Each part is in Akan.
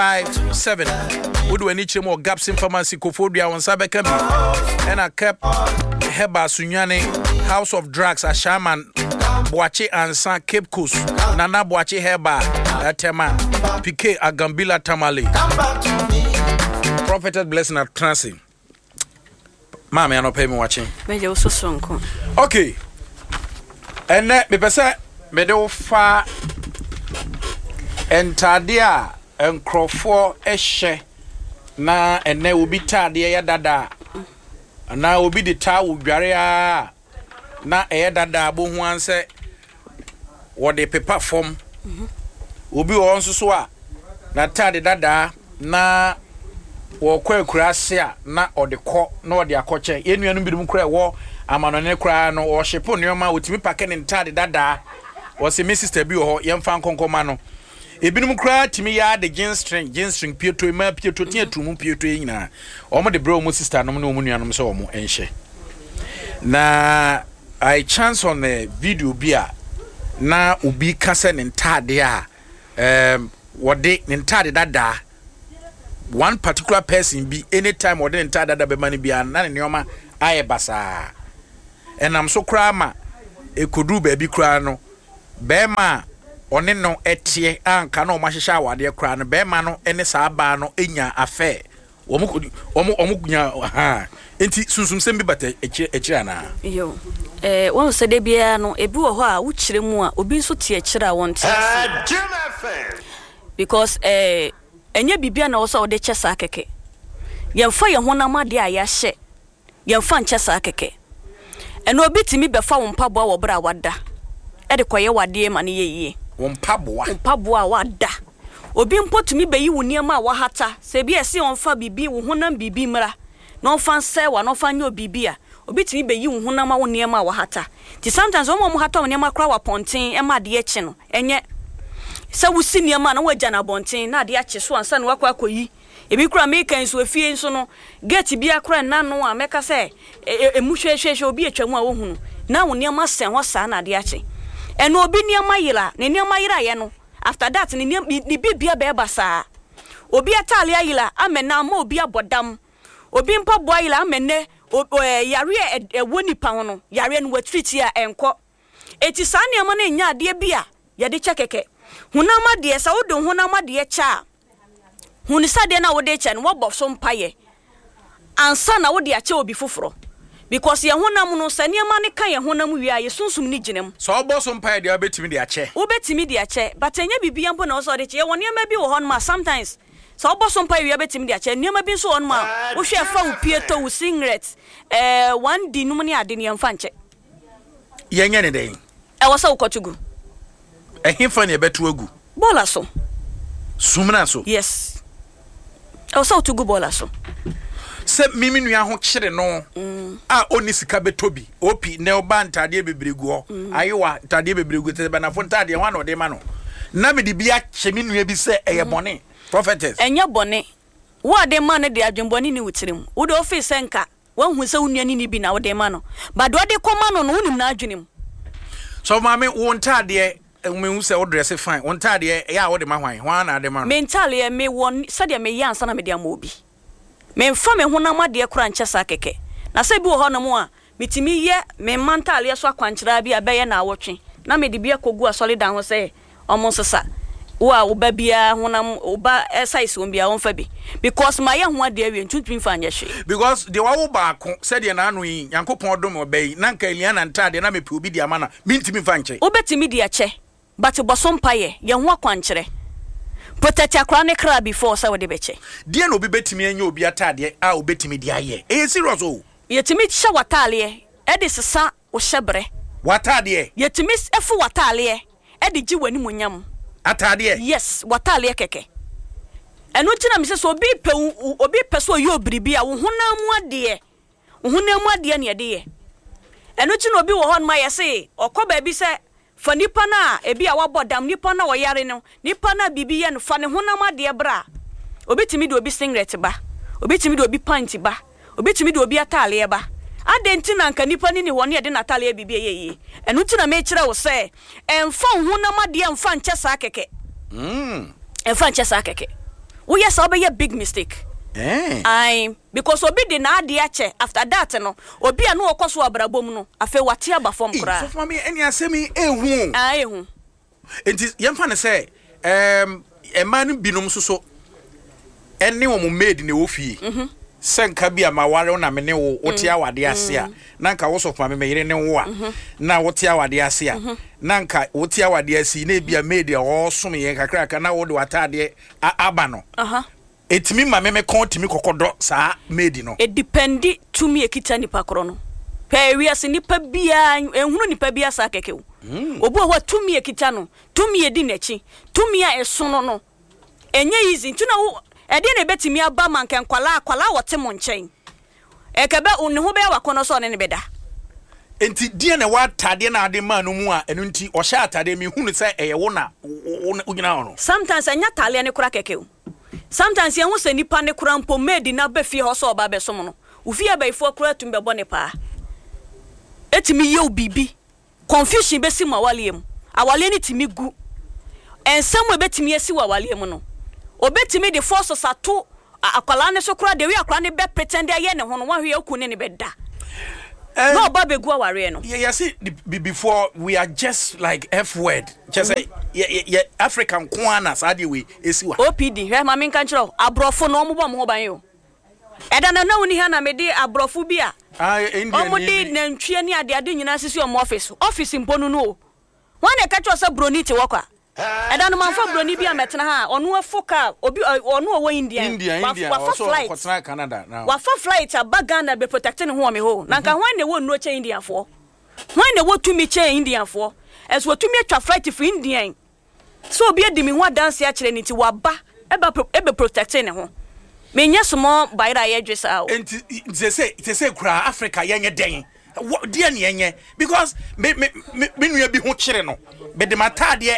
57 would when each more gaps in pharmacy Kofodia on Sabekami and I kept Heba Sunyane House of Drugs a shaman Boache and San Cape Coast Nana Boache Heba Tema Pique Agambila Tamale Prophet blessing at Transi. Mammy, I don't pay me watching. Maybe also song. Okay. And let me say, Meadow far and Tadia and Crawford Eshe na and there will be Tadia Dada. And now will be the tower barrier. Na Dada Boon say what they paper form will be also so. Na Tadia Dada na wo kwakurasia na odekọ na ode akọche yenuanu bidum kura wo amanone kura no wo shepo neoma wotimi pake ne ntade dada wo se me sister bi ho yemfa nkonkoma no ebinum kura timi ya de jean string pieto ma pieto tia tumu pieto nyina o mo de bro mo sister no mo nuanom se o mo enhye na I chance on the video bia na obi kase ne ntade a wo de ne ntade dada one particular person be anytime or the entire dada be money be an neoma aye basa and I'm so crama e kodu baby kra no bema one no etie anka no mahihya awade kra no bema no ene saa ba no enya afe omukunya ha enti sunsum sem bi bata ekira na yo won se de bia no ebi wo ho a wo kire mu a obi nso tie ekira won tie because enye bibia na wo so de kyesa keke yemfa ye honam de aya hye yemfa nkyesa keke eno obi timi befa wo mpaboa wo bra wada e de koye wade ma ne yeye wo mpaboa wada obi mpotumi beyi wo niam a wo hata se bia se onfa bibi wo honam bibi mra no fa se wa no fa nya bibi a obi timi beyi wo honam a wo niam a wo hata ti sometimes wo mo hata wo niam akra wa ponten e ma de echi no enye sa wusi niam na waja na bonten na de ache so ansa na wakwa akoyi ebi kura mekan so afie nso no gate bia kura nanu a meka se emuhwehwehwe obi atwamu a wo hunu na wo niam asen ho sa na de ache eno obi niam ayira ne niam ayira ye no after that ni bibia be basa obi atale ayila amena ma obi abodam obi mpa bo ayila amene yare ewoni pa ho no yare no watreat ya enko eti sa niam na nya ade bia ye de chekeke hunama de sa wodo hunama de cha hunisa de na wode cha no wo so mpaye ansa na wode ache obi foforo because ye honam no sa niam ne kan ye honam wi aye sunsum ni ginem so wo so mpaye de obetimi de ache but enya bibia mpo na wo so de che ye woniam bi wo hon ma sometimes so wo so mpaye wi obetimi de ache niam bi so hon ma wo hwe fa wo pieto wo singlet one di num ne ade ne yemfa nche ye nya ne den e wo so kotugu ehimfa ne beto agu bola so sumna so yes e so to go bola so se mimi nua ho kire no a oni sika betobi opi ne oba ntade bebregu ho ayewa ntade bebregu te bana fo ntade ho na ode ma no na me de bia chemi nua bi se eye bone prophetess enya bone wo ade ma ne de adwenbone ni wutirem wo de office nka wo hu se unua ni bi na wo de ma no ba do de koma no no unim na adwenem so mama wo ntade me say o dress fine on tade ya wo de ma hwan na de ma mentally me won sade me yansa na me de amobi me mfa me honam ade kura nkyesa keke na se bi wo honam a metimi ye me mentally so akwankyera bi abeye na awotwe na me de bia kogu asole dan ho se omo sesa wo ba bia honam oba size won bia won fa bi because my ye ho ade awie ntutumi fa anya hwe because de wa wo ba ko sade na anu yi yankopon dom obey na nka eliana ntade na me pe obi di ama na mintimi fa nche obetimi di ache but bosom paye ye ho akwankyere protect akra ne kra before say we de beche die na obi betimi anya obi atade a obetimi di aye serious o yetimi hye watale e de sesa wo hyebre watade yetimi efu watale e de gi wani munyam atade yes watale keke eno tina mi se so obi pe so yo bribi a wo honam ade ne de ye eno tina obi wo hon ma ye se okoba bi se fa nipa na ebi a wabodam nipa na wo yare no nipa na bibi ye no fa ne honam ade bra obi timi de obi singlet ba obi timi de obi pant ba obi timi de obi atale ba adenti na nka nipa ni ho ne de natale bibi ye eno tina me kire wo se emfa honam ade emfa nkyesa keke emfa nkyesa keke We yes obey a big mistake. I because obi de na ade ache after that no obi anu okoso abrabom no afa wate aba fom kra. So for me any asemi ehu. Ehu. Enti yemfa ne say man binom so ene wo made ne ofie. Senka bia maware na me ne wo wote awade ase a nanka wo so fa me yire ne wo a na wote awade ase a nanka wote awade ase na bia made o som ye kakra ka na wo de watade aba no. Etimi ma me kontimi kokodo sa made no. It dependi to me ekita nipa kro no. Pe wiase nipa bia ehunu nipa bia sa keke wo. Obu wa tumi ekita no, tumi edi nachi, tumi a esono no. Enye easy ntuna wo ede na betimi aba manke kwala wote mo nchen. Ekebe unne ho be wakono so ne beda. Enti die na watade na ade ma no mu a enu nti o sha atade mi hunu se eye wo na ugina ono. Sometimes anya tale ne kura keke wo. Sometimes ye hu se nipa ne kura mpo made na ba fie ho so oba be so no. Ufi abaifo kura tumbe bone pa. Etimi ye obibi. Confusion be si mawaliem. Awale ni timi gu. Ensem we betimi esi wawaliem no. Obetimi the force sato akwala ne so kura de we akwala ne be pretend aye ne ho no wahwe aku ne be da. No babe gu aware no. Yeah, see before we are just like F word. Just say yeah African kwana sadi we esi wa. OPD he ma min kan kiro abrofo no mo bom ho ban yo. Eda na woni ha na me de abrofo bi a. India. Omo de nantwie ni ade nyina sisi o office mponu no. Wan e ka kiro se broni te wokwa. Eda no manfa broni bi a metena ha onu afoka obi onu owo India. Wa flight Canada now. Wa flight a bagana be protecting ho me ho. Na nka hwan ne wo nno che India fo. Hwan ne wo tumi che India fo. As wo tumi atwa flight for India. So obi edi mi ho dance a kire ni ti wa ba ebe protecting ho. Me nya small baira ye dwesa o. Enti they say kura Africa yenye den. Dia ne yenye because me nua bi ho kire no. Be de matade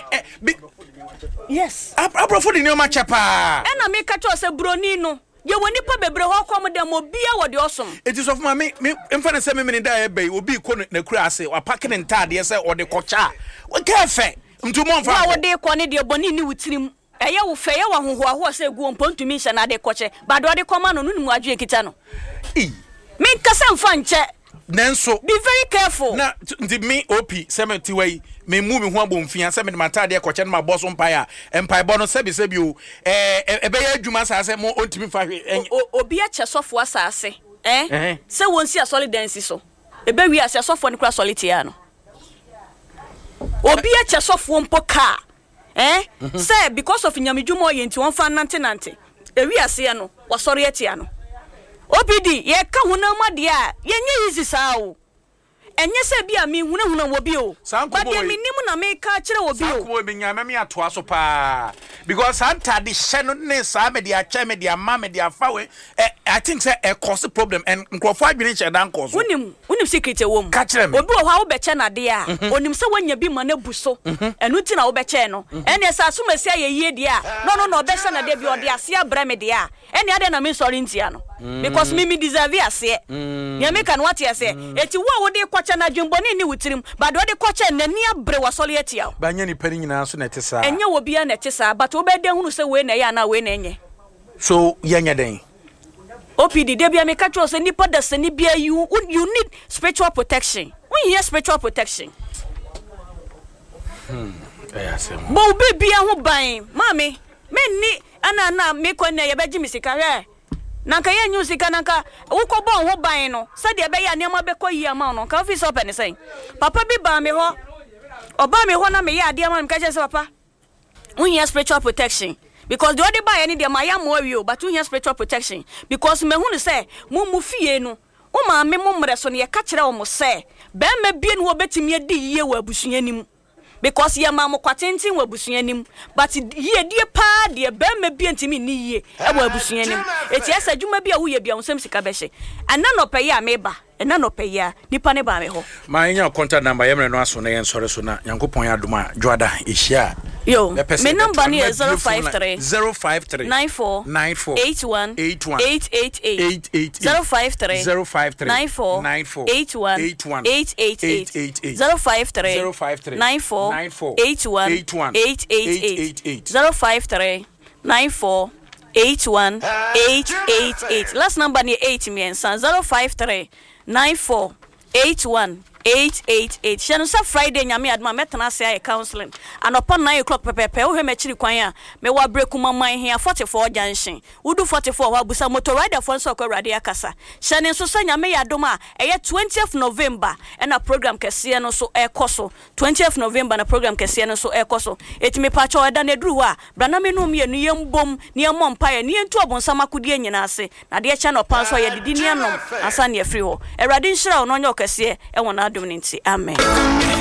yes. Abrofo de ne ma chepa. E na me ka cho se broni no. Ye woni pa bebre ho kom dem obi a wo de osom. It is of my me mfa na se me ni da e bay obi ko ne kura ase wa pack ne ntade se o de kocha. Wo ka fe mtumo mfa. Wa wo de ko ne de boni ni wutirim. Eye wo fe ye wa hoho se gu mpontumi hye na de koche. Ba do de koma no nunu adwe kita no. Me kasa mfa nche. Nenso be very careful. Na me OP 70 way me move me ho abomfia se me de matade koche na boss empire bo no sebi o ebe ya adwuma saase mo ontimi fa obi a chesofo asase se wonsi a solid dance so ebe wi ase sofo ne kura solid ya no obi a chesofo mpo ka say because of nyamedwumo ye nti won fa nante ewi ase ya no wasori etia no OPD ye ka hunama dia ye nye easy saa o enye se bia mi hunahuna wo bi o ba de minim na me ka kire wo bi o sanko be nyame me atoa so pa because antade hye no ne saa me dia che me dia ma me dia fawe I think say a cause problem and nkrofo adwene che dan cause unim secret e wo mu obi o ha wo be che na de a onim se wanya bi ma na buso enu ti na wo be che no ene sa so ma sia ye yie de a no obe se na de bi o de ase abra me de a ene ade na me sorry ntia no because me deserve ase nyame kan wate ase eti wo de kwacha na dwemboni ni wutirim ba do de kwacha nani abre wa sole etia ba nya ni pani nyina so na tesa enye wo bia na tesa but wo be de hunu se we na ya na we na enye so yenya den OPD de bia me ka tro se nipa da se ni bia you need spiritual protection when you hear spiritual protection bo be bia ho ban mami me ni ana me ko na ye be jimi sika hwe nanka ye nyu sika nanka ukọ bon ho ban no se de be ya niam be ko yi ama no ka office open say papa bi ba me ho oba me ho na me ya ade ama me ka che se papa when you hear spiritual protection because the other buy any de my am worry but you hear spiritual protection because me hu say mu fie no o ma me mo mre so ne ye ka kire o mo say be ma bie no obetimi adi yiye wa abusuanim because ye ma mo kwatentin wa abusuanim but ye die pa de be ma bie ntimi ni yiye e wa abusuanim eti esa dwuma bia wo ye bia wonsem sika be hye ana no pe ya meba ena no pe ya nipa ne ba me ho ma nya contact number ye mre no aso na ye nsore so na yankopon ya doma joada ehia yo me number ni 053 94 81 888 053 94 81 888 053 94 81 888 053 94 888. Last number near 8 miensa 053 94 81888. Shanu sa Friday nyame adma metena se aye counseling. And upon 9 o'clock pepepe wo he machiri kwan a me wa break man here 44 junction. Udu 44 wa busa motor rider fon so ko rade akasa. Shane so sa nyame yadoma eye 20th November and a program kese no so ekoso. 20th November na program kese no so ekoso. Etimi pacho eda na duru a brana me no mienu yembom ne mompaye ne entu obonsama kudie nyina ase. Na de cha no pan so ye didi ne anom asa ne afri ho. Erade nhira no nya okese e wona amen.